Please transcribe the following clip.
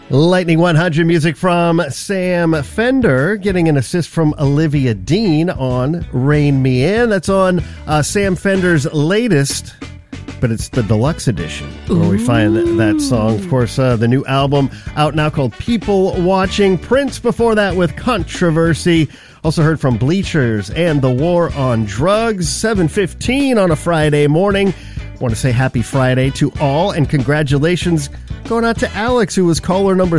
Lightning 100 music from Sam Fender, getting an assist from Olivia Dean on Rein Me In. That's on Sam Fender's latest, but it's the deluxe edition where we find that song. Of course, the new album out now called People Watching. Prince before that with Controversy. Also heard from Bleachers and The War on Drugs. 7:15 on a Friday morning. Want to say happy Friday to all and congratulations going out to Alex, who was caller number